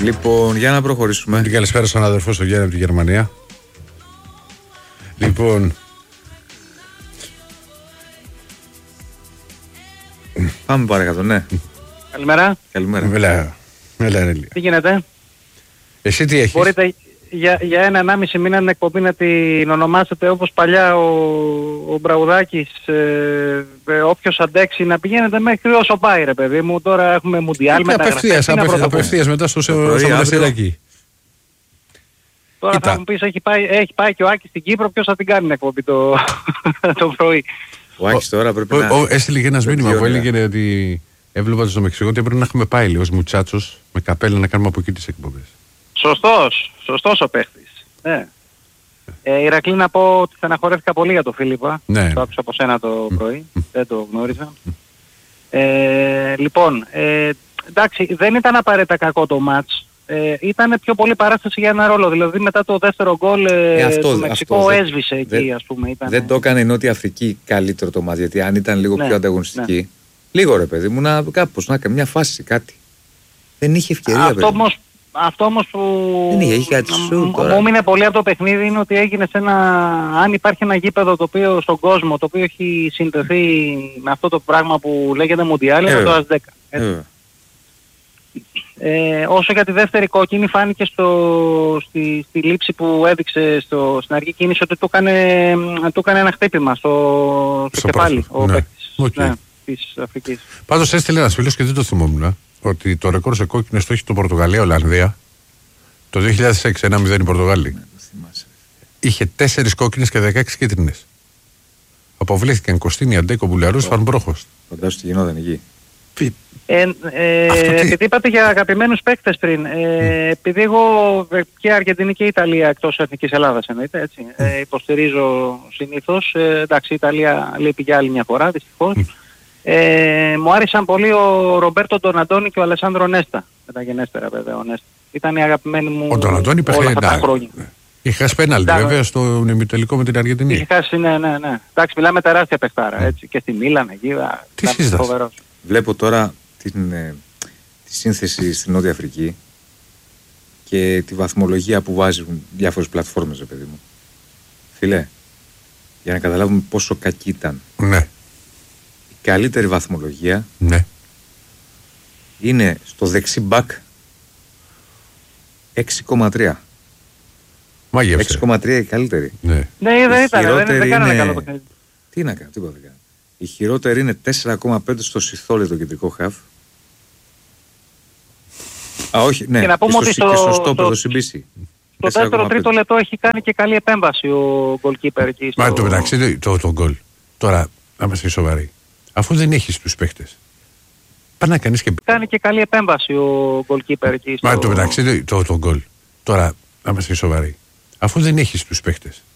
Λοιπόν, για να προχωρήσουμε. Την καλησπέρα στον αδερφό στο Γιάννη από τη Γερμανία. Λοιπόν. Πάμε παρακάτω, ναι. Καλημέρα. Καλημέρα. Έλα, τι γίνεται? Εσύ τι έχεις? Μπορείτε για 1,5 μήνα την εκπομπή να την ονομάσετε όπως παλιά ο Μπραουδάκης, όποιος αντέξει να πηγαίνετε μέχρι όσο πάει ρε παιδί μου. Τώρα έχουμε Μουντιάλ μεταγραφές. Απευθείας μετά στο Μοναστηράκι. Τώρα θα μου πεις έχει πάει και ο Άκης στην Κύπρο, ποιος θα την κάνει την εκπομπή το πρωί? Ο Άκης τώρα πρέπει να... Έστειλε και ένας μήνυμα που έλεγε ότι έβλεπα στο Μεξικό ότι έπρεπε να έχουμε πάει λίγο ως μουτσάτσος με καπέλα να κάνουμε από εκεί τις εκπομπές. Σωστός ο παίχτης. Ναι. Ηρακλή, να πω ότι στεναχωρέθηκα πολύ για τον Φίλιππα. Ναι. Το άκουσα από σένα το πρωί. Δεν το γνώριζα. Λοιπόν, εντάξει, δεν ήταν απαραίτητα κακό το μάτς. Ήταν πιο πολύ παράσταση για ένα ρόλο. Δηλαδή μετά το δεύτερο γκολ το Μεξικό έσβησε εκεί, ας πούμε. Δεν το έκανε η Νότια Αφρική καλύτερο το μάτς, γιατί αν ήταν λίγο πιο ανταγωνιστική. Ναι. Λίγο ρε παιδί μου, να κάνει μια φάση, κάτι. Δεν είχε ευκαιρία. Αυτό όμως που μου έμεινε πολύ από το παιχνίδι είναι ότι έγινε σε αν υπάρχει ένα γήπεδο το οποίο στον κόσμο, το οποίο έχει συνδεθεί με αυτό το πράγμα που λέγεται Μουντιάλ, είναι το ΑΣ10. Όσο για τη δεύτερη κόκκινη φάνηκε στη λήψη που έδειξε στην αρχή κίνηση ότι του έκανε ένα χτύπημα στο κεφάλι ο παίκτης της Αφρικής. Πάντως έστειλε ένας φίλος και δεν το θυμόμουν ότι το ρεκόρ σε κόκκινες το έχει το Πορτογαλία-Ολλανδία το 2006, 1-0 η Πορτογάλη. Είχε 4 κόκκινες και 16 κίτρινες. Αποβλήθηκαν Κωστίνη, Αντέκο, Μπουλαρούς, Φανμπρόχος. Φαντάσου τι γινόταν εκεί. Επειδή είπατε για αγαπημένους παίκτες πριν, επειδή εγώ και Αργεντινή και Ιταλία εκτός Εθνικής Ελλάδας εννοείται, έτσι, υποστηρίζω συνήθως, εντάξει η Ιταλία λείπει για άλλη μια φορά δυστυχώς. Μου άρεσαν πολύ ο Ρομπέρτο Ντοναντόνι και ο Αλεσάνδρο Νέστα, μεταγενέστερα βέβαια ο Νέστα. Ήταν οι αγαπημένοι μου όλα αυτά τα χρόνια. Είχε χάσει πέναλτι βέβαια στο ημιτελικό με την Αργεντινή. Είχε χάσει, ναι. Εντάξει, μιλάμε τεράστια παιχτάρα, έτσι, και στη Μίλαν εκεί. Τι συζητάς? Βλέπω τώρα τη σύνθεση στην Νότια Αφρική και τη βαθμολογία που βάζουν διάφορες πλατφόρμες, ρε παιδί μου. Φίλε, για να καταλάβουμε πόσο κακή ήταν. Ναι. Η καλύτερη βαθμολογία είναι στο δεξί μπακ 6,3. Μάγευσε. 6,3 η καλύτερη. Ναι, δεν κάνανε καλό παιχνίδι. Τι να κάνω, τίποτα δεν κάνω. Η χειρότερη είναι 4,5 στο Σιθόλε, το κεντρικό χαφ. Όχι, ναι, και να πούμε ότι στο στόπεδο Συμπίση. Στο 4-3 λεπτό έχει κάνει και καλή επέμβαση ο goalkeeper εκεί. Μα το μεταξύ το γκολ. Τώρα, να είμαστε σοβαροί. Αφού δεν έχεις τους παίχτες, πάνε να κάνεις και... Κάνει και καλή επέμβαση ο goalkeeper εκεί. Μα το μεταξύ το γκολ. Τώρα, να είμαστε σοβαροί. Αφού δεν έχεις τους παίχτες,